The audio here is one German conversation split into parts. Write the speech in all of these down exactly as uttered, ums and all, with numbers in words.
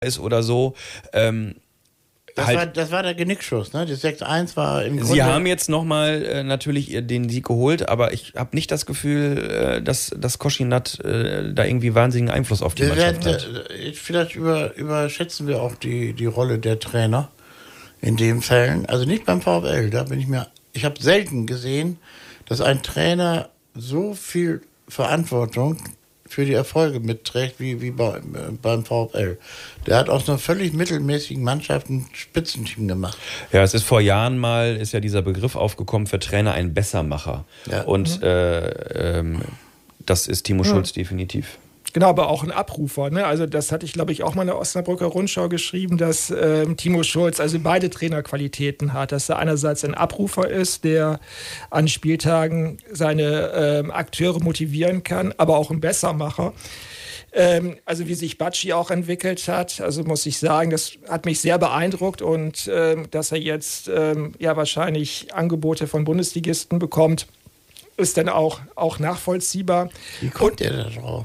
ist oder so. Ähm, Das, halt, war, das war der Genickschuss, ne? Das sechs eins war im Grunde... Sie haben jetzt nochmal äh, natürlich den Sieg geholt, aber ich habe nicht das Gefühl, äh, dass, dass Koschinat äh, da irgendwie wahnsinnigen Einfluss auf die der, Mannschaft der, hat. der, vielleicht über, überschätzen wir auch die, die Rolle der Trainer in den Fällen. Also nicht beim VfL, da bin ich mir... Ich habe selten gesehen, dass ein Trainer so viel Verantwortung für die Erfolge mitträgt, wie, wie bei, äh, beim VfL. Der hat aus einer völlig mittelmäßigen Mannschaft ein Spitzenteam gemacht. Ja, es ist vor Jahren mal, ist ja dieser Begriff aufgekommen, für Trainer ein Bessermacher. Ja. Und mhm. äh, ähm, das ist Timo Schulz mhm. definitiv. Genau, aber auch ein Abrufer. Ne? Also das hatte ich, glaube ich, auch mal in der Osnabrücker Rundschau geschrieben, dass ähm, Timo Schulz also beide Trainerqualitäten hat. Dass er einerseits ein Abrufer ist, der an Spieltagen seine ähm, Akteure motivieren kann, aber auch ein Bessermacher. Ähm, also wie sich Bacci auch entwickelt hat, also muss ich sagen, das hat mich sehr beeindruckt und ähm, dass er jetzt ähm, ja wahrscheinlich Angebote von Bundesligisten bekommt, ist dann auch, auch nachvollziehbar. Wie kommt er da drauf?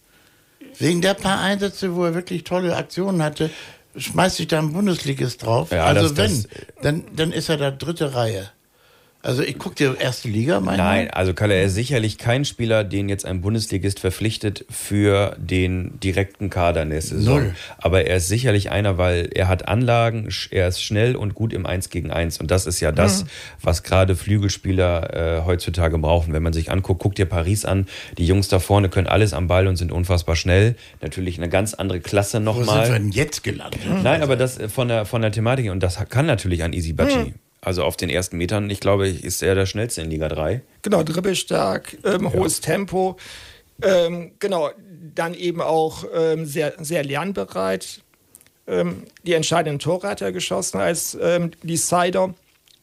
Wegen der paar Einsätze, wo er wirklich tolle Aktionen hatte, schmeißt sich da ein Bundesligist drauf. Ja, also das, wenn, das, dann, dann ist er da dritte Reihe. Also ich gucke dir erste Liga, meine Nein, also Kalle, er ist sicherlich kein Spieler, den jetzt ein Bundesligist verpflichtet für den direkten Kader nächste Saison. Null. Aber er ist sicherlich einer, weil er hat Anlagen, er ist schnell und gut im eins gegen eins. Und das ist ja das, mhm. was gerade Flügelspieler äh, heutzutage brauchen. Wenn man sich anguckt, guck dir Paris an, die Jungs da vorne können alles am Ball und sind unfassbar schnell. Natürlich eine ganz andere Klasse nochmal. Wo sind wir denn jetzt gelandet? Nein, aber das von der, von der Thematik, und das kann natürlich an Easy Bacci. Mhm. Also auf den ersten Metern, ich glaube, ist er der schnellste in Liga drei. Genau, dribbelstark, ähm, ja. hohes Tempo. Ähm, genau, dann eben auch ähm, sehr, sehr lernbereit. Ähm, die entscheidenden Tore hat er geschossen als ähm, Decider.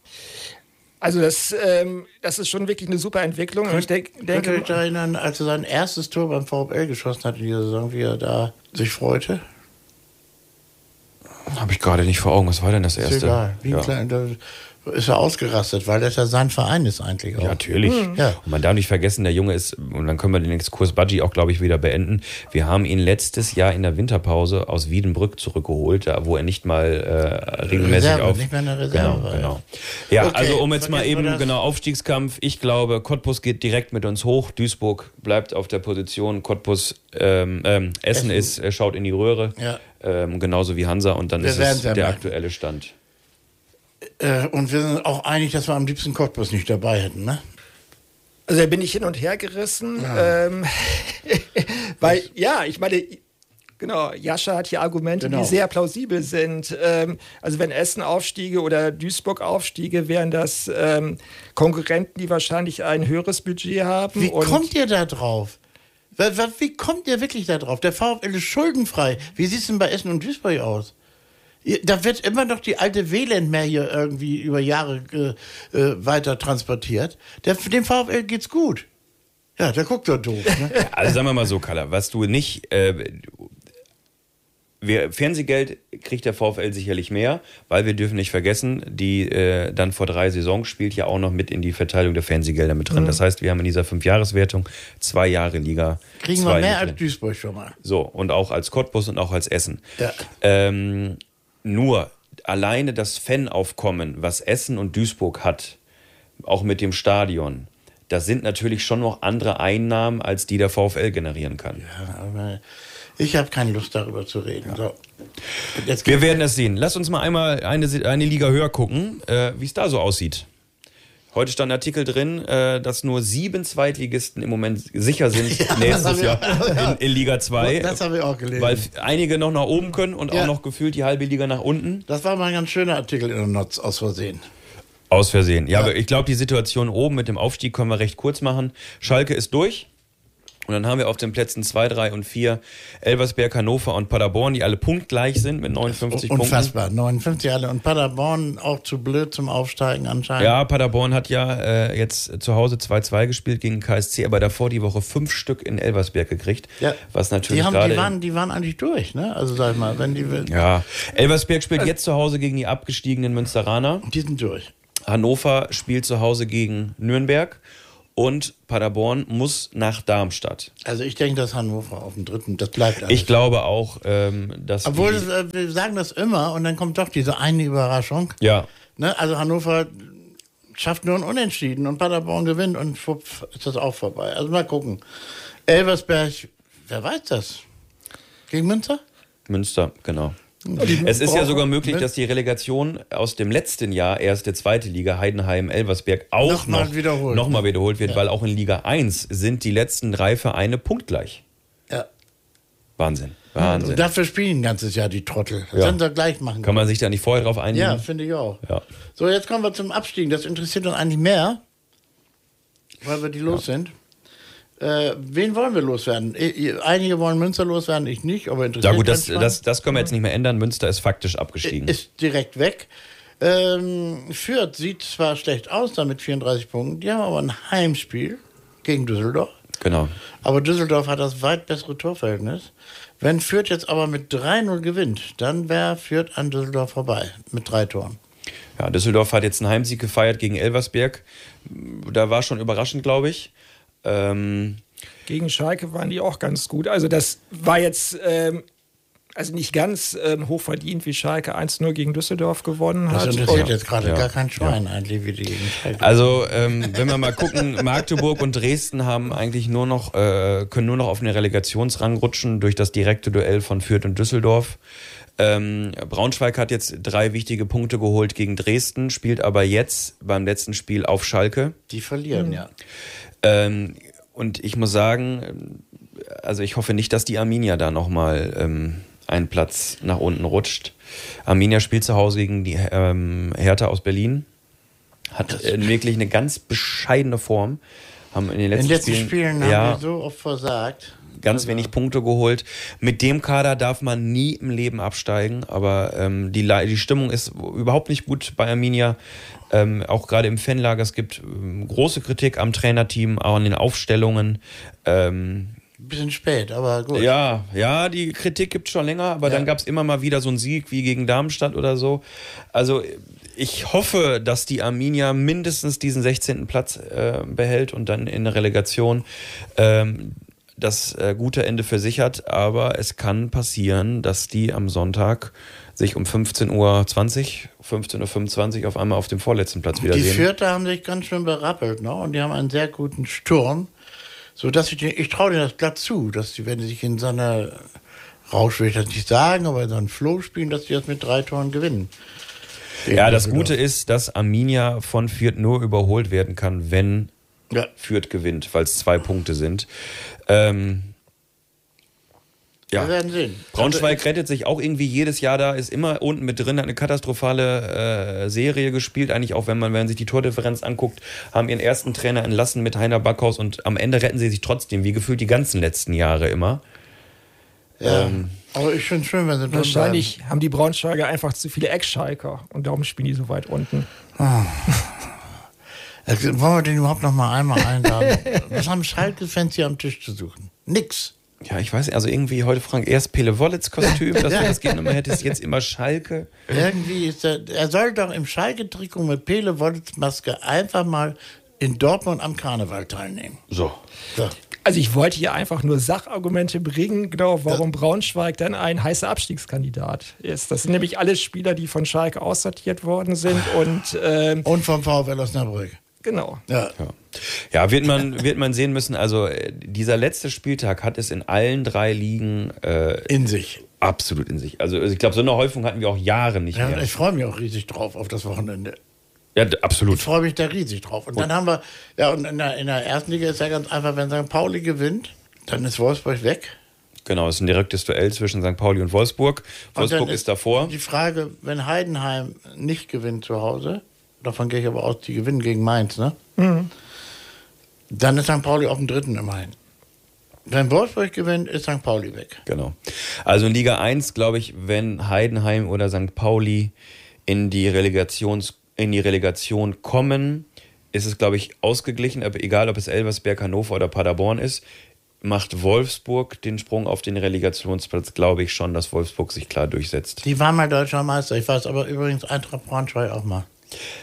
Also das, ähm, das ist schon wirklich eine super Entwicklung. Könnt, ich denk, denke, könnt ihr euch erinnern, als er sein erstes Tor beim VfL geschossen hat in dieser Saison, wie er da sich freute? Habe ich gerade nicht vor Augen. Was war denn das erste? Ist egal. Wie ja. klein, da ist er ausgerastet, weil das ja sein Verein ist eigentlich auch. Ja, natürlich. Mhm. Ja. Und man darf nicht vergessen, der Junge ist, und dann können wir den Exkurs Bacci auch, glaube ich, wieder beenden. Wir haben ihn letztes Jahr in der Winterpause aus Wiedenbrück zurückgeholt, da, wo er nicht mal äh, regelmäßig Reserve, auf... nicht mehr eine Reserve. Genau, genau. Ja, okay, also um jetzt mal eben, das. genau, Aufstiegskampf. Ich glaube, Cottbus geht direkt mit uns hoch. Duisburg bleibt auf der Position. Cottbus, ähm, ähm, Essen, Essen ist, äh, schaut in die Röhre. Ja. Ähm, genauso wie Hansa. Und dann wir ist es der machen. aktuelle Stand. Äh, und wir sind auch einig, dass wir am liebsten Cottbus nicht dabei hätten, ne? Also da bin ich hin und her gerissen. Ja. Ähm, weil, ja, ich meine, genau, Jascha hat hier Argumente, genau. die sehr plausibel sind. Ähm, also wenn Essen aufstiege oder Duisburg aufstiege, wären das ähm, Konkurrenten, die wahrscheinlich ein höheres Budget haben. Wie und kommt ihr da drauf? Wie kommt ihr wirklich da drauf? Der VfL ist schuldenfrei. Wie sieht es denn bei Essen und Duisburg aus? Da wird immer noch die alte Wehlandmeer hier irgendwie über Jahre äh, äh, weiter transportiert. Der, dem VfL geht's gut. Ja, der guckt doch doof. Ne? Also sagen wir mal so, Kalle, was du nicht... Äh, wir, Fernsehgeld kriegt der VfL sicherlich mehr, weil wir dürfen nicht vergessen, die äh, dann vor drei Saisons spielt ja auch noch mit in die Verteilung der Fernsehgelder mit drin. Mhm. Das heißt, wir haben in dieser Fünfjahreswertung zwei Jahre Liga. Kriegen wir mehr als Duisburg schon mal. So, und auch als Cottbus und auch als Essen. Ja. Ähm, Nur alleine das Fanaufkommen, was Essen und Duisburg hat, auch mit dem Stadion, das sind natürlich schon noch andere Einnahmen, als die der VfL generieren kann. Ja, aber ich habe keine Lust, darüber zu reden. Ja. So. Jetzt Wir werden es sehen. Lass uns mal einmal eine, eine Liga höher gucken, äh, wie es da so aussieht. Heute stand ein Artikel drin, äh, dass nur sieben Zweitligisten im Moment sicher sind ja, nächstes Jahr in, in Liga zwei. Das habe ich auch gelesen. Weil einige noch nach oben können und ja. auch noch gefühlt die halbe Liga nach unten. Das war mal ein ganz schöner Artikel in der Notz, aus Versehen. Aus Versehen. Ja, ja. aber ich glaube, die Situation oben mit dem Aufstieg können wir recht kurz machen. Schalke ist durch. Und dann haben wir auf den Plätzen zwei, drei und vier Elversberg, Hannover und Paderborn, die alle punktgleich sind mit neunundfünfzig Punkten. Unfassbar, neunundfünfzig alle. Und Paderborn auch zu blöd zum Aufsteigen anscheinend. Ja, Paderborn hat ja äh, jetzt zu Hause zwei zwei gespielt gegen K S C, aber davor die Woche fünf Stück in Elversberg gekriegt. Ja. Was natürlich die, haben, gerade die, waren, die waren eigentlich durch, ne? Also sag ich mal, wenn die... Ja, Elversberg spielt also, jetzt zu Hause gegen die abgestiegenen Münsteraner. Die sind durch. Hannover spielt zu Hause gegen Nürnberg. und Paderborn muss nach Darmstadt. Also ich denke, dass Hannover auf dem dritten, das bleibt alles. Ich glaube auch, ähm, dass Obwohl, die, das, äh, wir sagen das immer und dann kommt doch diese eine Überraschung. ja, Ne? Also Hannover schafft nur ein Unentschieden und Paderborn gewinnt und schwupp ist das auch vorbei. Also mal gucken. Elversberg, wer weiß das? Gegen Münster? Münster, genau. Es ist ja sogar möglich, dass die Relegation aus dem letzten Jahr, erste, zweite Liga, Heidenheim, Elversberg, auch Nochmal noch wiederholt. nochmal wiederholt wird, Ja. weil auch in Liga eins sind die letzten drei Vereine punktgleich. Ja. Wahnsinn, Wahnsinn. Und dafür spielen ein ganzes Jahr die Trottel. Das Ja. sollen sie gleich machen. Kann man sich da nicht vorher drauf einigen? Ja, finde ich auch. Ja. So, jetzt kommen wir zum Abstieg. Das interessiert uns eigentlich mehr, weil wir die los sind. Äh, wen wollen wir loswerden? Einige wollen Münster loswerden, ich nicht, aber interessiert Ja gut, das, keinen das, das können wir jetzt nicht mehr ändern. Münster ist faktisch abgestiegen. Ist direkt weg. Ähm, Fürth sieht zwar schlecht aus, da mit vierunddreißig Punkten, die haben aber ein Heimspiel gegen Düsseldorf. Genau. Aber Düsseldorf hat das weit bessere Torverhältnis. Wenn Fürth jetzt aber mit drei null gewinnt, dann wäre Fürth an Düsseldorf vorbei mit drei Toren. Ja, Düsseldorf hat jetzt einen Heimsieg gefeiert gegen Elversberg. Da war schon überraschend, glaube ich. Ähm, Gegen Schalke waren die auch ganz gut. Also das war jetzt ähm, also nicht ganz ähm, hoch verdient, wie Schalke eins null gegen Düsseldorf gewonnen Das hat. interessiert Und- jetzt gerade Ja. gar kein Schwein eigentlich, wie die gegen Schalke. Also, ähm, wenn wir mal gucken, Magdeburg und Dresden haben eigentlich nur noch, äh, können nur noch auf den Relegationsrang rutschen durch das direkte Duell von Fürth und Düsseldorf. Ähm, Braunschweig hat jetzt drei wichtige Punkte geholt gegen Dresden, spielt aber jetzt beim letzten Spiel auf Schalke. Die verlieren, ja. Ähm, und ich muss sagen, also ich hoffe nicht, dass die Arminia da nochmal ähm, einen Platz nach unten rutscht. Arminia spielt zu Hause gegen die ähm, Hertha aus Berlin. Hat äh, wirklich eine ganz bescheidene Form. Haben in den In letzten, den letzten Spielen, Spielen ja, haben wir so oft versagt. ganz Also- wenig Punkte geholt. Mit dem Kader darf man nie im Leben absteigen, aber ähm, die, Le- die Stimmung ist überhaupt nicht gut bei Arminia. Ähm, auch gerade im Fanlager, es gibt ähm, große Kritik am Trainerteam, auch an den Aufstellungen. Ähm, Ein bisschen spät, aber gut. ja, ja, die Kritik gibt es schon länger, aber Ja. dann gab es immer mal wieder so einen Sieg wie gegen Darmstadt oder so. Also ich hoffe, dass die Arminia mindestens diesen sechzehnten Platz äh, behält und dann in der Relegation ähm, das äh, gute Ende für sich hat. Aber es kann passieren, dass die am Sonntag sich um fünfzehn Uhr zwanzig, fünfzehn Uhr fünfundzwanzig auf einmal auf dem vorletzten Platz Die wiedersehen. Vierter haben sich ganz schön berappelt, ne? Und die haben einen sehr guten Sturm. So dass ich, den- ich traue denen das glatt zu, dass die, wenn sie sich in so einer Rausch, will ich das nicht sagen, aber in so einem Flow spielen, dass die das mit drei Toren gewinnen. Ja, das Gute ist, dass Arminia von Fürth nur überholt werden kann, wenn Ja. Fürth gewinnt, weil es zwei Punkte sind. Ähm, Wir ja. werden sehen. Braunschweig rettet sich auch irgendwie jedes Jahr da, ist immer unten mit drin, hat eine katastrophale äh, Serie gespielt. Eigentlich auch, wenn man, wenn man sich die Tordifferenz anguckt, haben ihren ersten Trainer entlassen mit Heiner Backhaus und am Ende retten sie sich trotzdem, wie gefühlt die ganzen letzten Jahre immer. Ja. Ähm, Aber ich finde es schön, wenn sie drin Wahrscheinlich haben die Braunschweiger einfach zu viele Ex-Schalker und darum spielen die so weit unten. bleiben. Also, wollen wir den überhaupt noch mal einmal einladen? Was haben Schalke-Fans hier am Tisch zu suchen? Nix. ja, ich weiß nicht, also irgendwie heute Frank erst Pele Wollitz Kostüm, dass du das gerne mal hättest, jetzt immer Schalke. Irgendwie ist er, er soll doch im Schalke-Trikot mit Pele Wollitz-Maske einfach mal in Dortmund am Karneval teilnehmen. So. So. Also ich wollte hier einfach nur Sachargumente bringen, genau, warum Braunschweig dann ein heißer Abstiegskandidat ist. Das sind nämlich alles Spieler, die von Schalke aussortiert worden sind und ähm, Und vom VfL Osnabrück. genau. Ja. Ja, ja wird, man, wird man sehen müssen. Also, äh, dieser letzte Spieltag hat es in allen drei Ligen äh, In sich. absolut in sich. Also, ich glaube, so eine Häufung hatten wir auch Jahre nicht Ja, mehr. ich freue mich auch riesig drauf auf das Wochenende. Ja, d- absolut. Ich freue mich da riesig drauf. Und dann haben wir, ja, und in der, in der ersten Liga ist ja ganz einfach, wenn Sankt Pauli gewinnt, dann ist Wolfsburg weg. Genau, es ist ein direktes Duell zwischen Sankt Pauli und Wolfsburg. Und Wolfsburg dann ist davor. Die Frage, wenn Heidenheim nicht gewinnt zu Hause, davon gehe ich aber aus, die gewinnen gegen Mainz, ne? Mhm. Dann ist Sankt Pauli auf dem dritten immerhin. Wenn Wolfsburg gewinnt, ist Sankt Pauli weg. Genau. Also in Liga eins, glaube ich, wenn Heidenheim oder Sankt Pauli in die, Relegations, in die Relegation kommen, ist es, glaube ich, ausgeglichen. Aber egal, ob es Elversberg, Hannover oder Paderborn ist, macht Wolfsburg den Sprung auf den Relegationsplatz, glaube ich schon, dass Wolfsburg sich klar durchsetzt. Die waren mal deutscher Meister. Ich weiß aber übrigens Eintracht Braunschweig auch mal.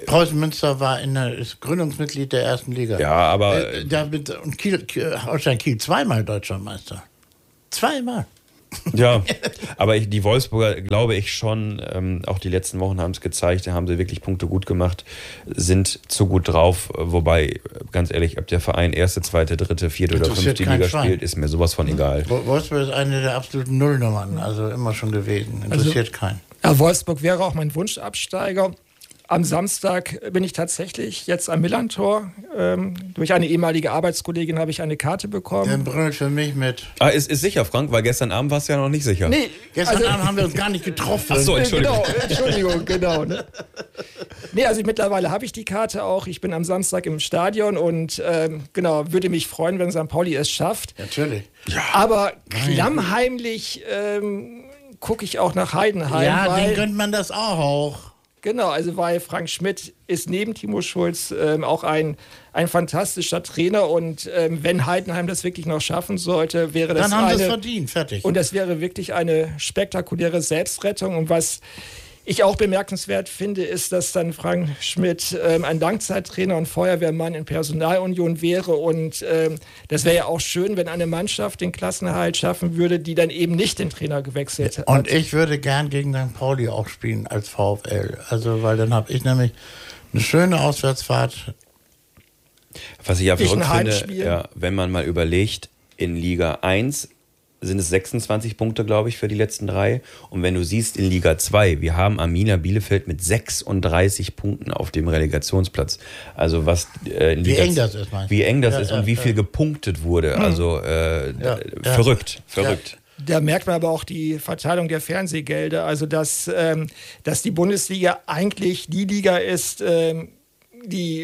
Preußen Münster war in der, ist Gründungsmitglied der ersten Liga. Ja, aber... Äh, damit, und Kiel, Holstein Kiel zweimal Deutschlandmeister. Zweimal. Ja, aber ich, die Wolfsburger, glaube ich schon, ähm, auch die letzten Wochen haben es gezeigt, da haben sie wirklich Punkte gut gemacht, sind zu gut drauf, wobei, ganz ehrlich, ob der Verein erste, zweite, dritte, vierte oder fünfte Liga spielt, ist mir sowas von egal. Wolfsburg ist eine der absoluten Nullnummern, also immer schon gewesen, interessiert also, keinen. Ja, Wolfsburg wäre auch mein Wunschabsteiger. Am Samstag bin ich tatsächlich jetzt am Millantor. Ähm, durch eine ehemalige Arbeitskollegin habe ich eine Karte bekommen. Der brüllt für mich mit. Ah, ist, ist sicher, Frank, weil gestern Abend warst du ja noch nicht sicher. Nee, gestern also, Abend haben wir uns gar nicht getroffen. Ach so, Entschuldigung. Genau, Entschuldigung, genau. Ne? Nee, also mittlerweile habe ich die Karte auch. Ich bin am Samstag im Stadion und ähm, genau, würde mich freuen, wenn Sankt Pauli es schafft. Natürlich. Ja. Aber klammheimlich ähm, gucke ich auch nach Heidenheim. Ja, weil, den gönnt man das auch. Genau, also weil Frank Schmidt ist neben Timo Schulz ähm, auch ein, ein fantastischer Trainer und ähm, wenn Heidenheim das wirklich noch schaffen sollte, wäre das Dann haben eine, sie es verdient, fertig. Und das wäre wirklich eine spektakuläre Selbstrettung. Und was ich auch bemerkenswert finde, ist, dass dann Frank Schmidt ähm, ein Langzeittrainer und Feuerwehrmann in Personalunion wäre. Und ähm, das wäre ja auch schön, wenn eine Mannschaft den Klassenerhalt schaffen würde, die dann eben nicht den Trainer gewechselt hat. Und ich würde gern gegen Sankt Pauli auch spielen als VfL. Also, weil dann habe ich nämlich eine schöne Auswärtsfahrt. Was ich ja verrückt finde, Heimspiel. ja, wenn man mal überlegt, in Liga eins sind es sechsundzwanzig Punkte, glaube ich, für die letzten drei. Und wenn du siehst, in Liga zwei, wir haben Arminia Bielefeld mit sechsunddreißig Punkten auf dem Relegationsplatz. Also was äh, in Wie Liga eng das ist, meinst du? Wie eng das Ja, ist ja, und wie ja. viel gepunktet wurde. Also äh, Ja, ja. verrückt, verrückt. Da merkt man aber auch die Verteilung der Fernsehgelder, also dass, ähm, dass die Bundesliga eigentlich die Liga ist, ähm, die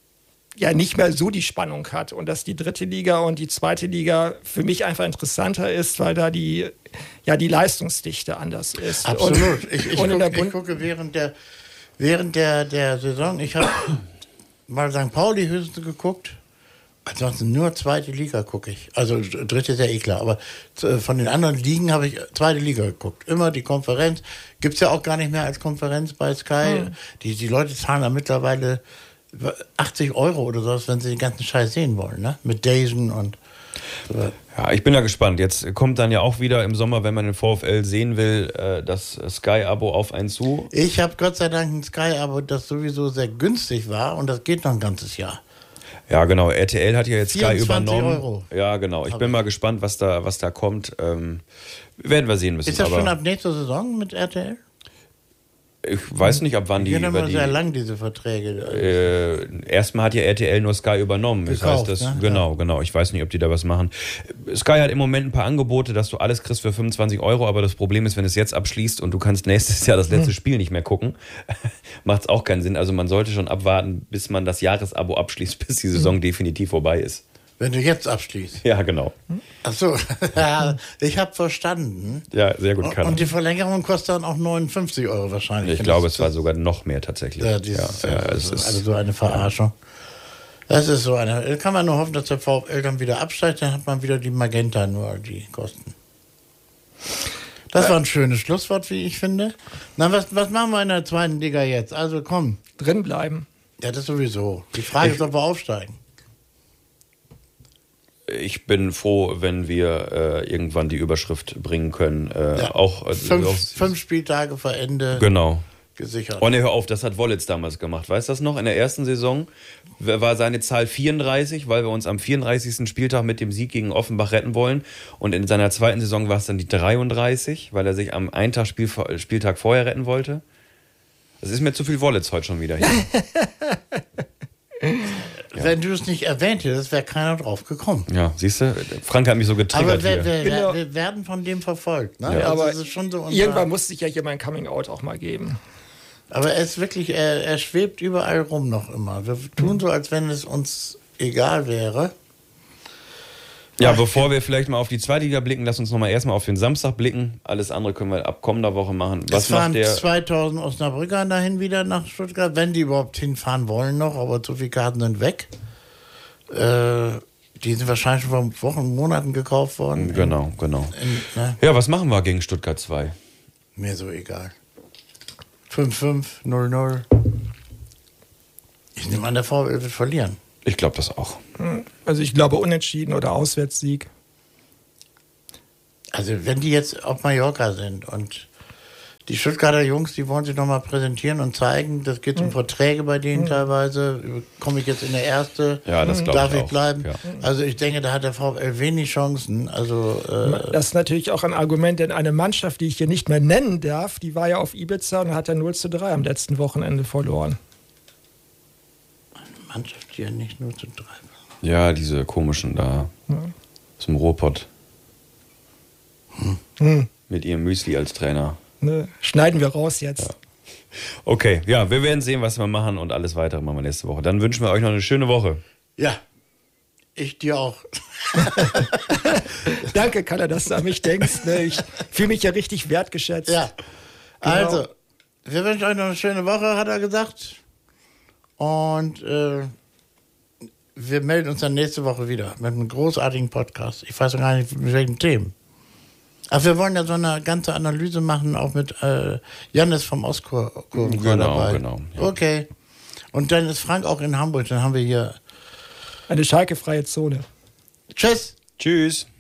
ja nicht mehr so die Spannung hat und dass die dritte Liga und die zweite Liga für mich einfach interessanter ist, weil da die, ja, die Leistungsdichte anders ist. Absolut. Und, ich ich, und in guck, der ich gucke während der, während der, der Saison, ich habe mal Sankt Pauli höchstens geguckt, ansonsten nur zweite Liga gucke ich. Also dritte ist ja eh klar, aber von den anderen Ligen habe ich zweite Liga geguckt. Immer die Konferenz. Gibt es ja auch gar nicht mehr als Konferenz bei Sky. Hm. Die, die Leute zahlen da mittlerweile achtzig Euro oder sowas, wenn sie den ganzen Scheiß sehen wollen, ne? Mit Dazen und so. Ja, ich bin ja gespannt. Jetzt kommt dann ja auch wieder im Sommer, wenn man den VfL sehen will, das Sky-Abo auf einen zu. Ich habe Gott sei Dank ein Sky-Abo, das sowieso sehr günstig war und das geht noch ein ganzes Jahr. Ja, genau. R T L hat ja jetzt Sky übernommen. Euro. Ja, genau. Ich bin mal gespannt, was da, was da kommt. Ähm, werden wir sehen müssen. Ist das aber schon ab nächster Saison mit R T L? Ich weiß nicht, ab wann die Die über immer die... sehr lang, diese Verträge. Äh, erstmal hat ja R T L nur Sky übernommen. Das Gekauft, heißt, das, ne? genau, genau. Ich weiß nicht, ob die da was machen. Sky hat im Moment ein paar Angebote, dass du alles kriegst für fünfundzwanzig Euro, aber das Problem ist, wenn es jetzt abschließt und du kannst nächstes Jahr das letzte Spiel nicht mehr gucken, macht es auch keinen Sinn. Also man sollte schon abwarten, bis man das Jahresabo abschließt, bis die Saison definitiv vorbei ist. Wenn du jetzt abschließt. Ja, genau. Ach so, ich habe verstanden. Ja, sehr gut. Und, und die Verlängerung kostet dann auch neunundfünfzig Euro wahrscheinlich. Ich glaube, es war sogar noch mehr tatsächlich. Ja, dieses, ja, ja, also, es ist, also so eine Verarschung. Das ist so eine. Da kann man nur hoffen, dass der VfL dann wieder absteigt, dann hat man wieder die Magenta, nur die Kosten. Das war ein schönes Schlusswort, wie ich finde. Na, was, was machen wir in der zweiten Liga jetzt? Also komm. Drin bleiben. Ja, das sowieso. Die Frage ich, ist, ob wir aufsteigen. Ich bin froh, wenn wir äh, irgendwann die Überschrift bringen können. Äh, ja. auch, äh, fünf, auch, fünf Spieltage vor Ende. Genau. Gesichert. Oh ne, hör auf, das hat Wollitz damals gemacht. Weißt du das noch? In der ersten Saison war seine Zahl vierunddreißig, weil wir uns am vierunddreißigsten Spieltag mit dem Sieg gegen Offenbach retten wollen. Und in seiner zweiten Saison war es dann die dreiunddreißig, weil er sich am einen Tag Spiel, Spieltag vorher retten wollte. Das ist mir zu viel Wollitz heute schon wieder hier. Ja. Wenn du es nicht erwähnt hättest, wäre keiner drauf gekommen. Ja, siehst du, Frank hat mich so getriggert. Aber wir, wir, genau. wir werden von dem verfolgt. Ne? Ja. Also aber es ist schon so irgendwann musste ich ja hier mein Coming-out auch mal geben. Aber er ist wirklich, er, er schwebt überall rum noch immer. Wir tun so, als wenn es uns egal wäre. Ja, bevor wir vielleicht mal auf die zweite Liga blicken, lass uns noch mal erstmal auf den Samstag blicken. Alles andere können wir ab kommender Woche machen. Was es fahren macht der? zweitausend Osnabrücker dahin wieder nach Stuttgart, wenn die überhaupt hinfahren wollen noch, aber zu viele Karten sind weg. Äh, die sind wahrscheinlich schon vor Wochen, Monaten gekauft worden. Genau, genau. In, ne? Ja, was machen wir gegen Stuttgart zwei? Mir so egal. fünf fünf, null null. Ich meine, der VfL wird verlieren. Ich glaube das auch. Also ich glaube Unentschieden oder Auswärtssieg. Also wenn die jetzt auf Mallorca sind und die Stuttgarter Jungs, die wollen sich nochmal präsentieren und zeigen, das geht um mhm. Verträge bei denen mhm. teilweise. Komme ich jetzt in der erste? Ja, das glaube Darf ich ich auch. bleiben? Ja. Also ich denke, da hat der VfL wenig Chancen. Also äh das ist natürlich auch ein Argument, denn eine Mannschaft, die ich hier nicht mehr nennen darf, die war ja auf Ibiza und hat ja null zu drei am letzten Wochenende verloren. Eine Mannschaft, die ja nicht null zu drei war. Ja, diese komischen da ja. aus dem Ruhrpott. Hm. Hm. Mit ihrem Müsli als Trainer. Ne, schneiden wir raus jetzt. Ja. Okay, ja, wir werden sehen, was wir machen und alles weitere machen wir nächste Woche. Dann wünschen wir euch noch eine schöne Woche. Ja, ich dir auch. Danke, Kalle, dass du an mich denkst. Ne? Ich fühle mich ja richtig wertgeschätzt. Ja, genau. Also, wir wünschen euch noch eine schöne Woche, hat er gesagt. Und äh, wir melden uns dann nächste Woche wieder mit einem großartigen Podcast. Ich weiß noch gar nicht, mit welchen Themen. Aber wir wollen ja so eine ganze Analyse machen, auch mit äh, Jannis vom Ostkurven genau, dabei. Genau, ja. Okay. Und dann ist Frank auch in Hamburg. Dann haben wir hier eine schalkefreie Zone. Tschüss. Tschüss.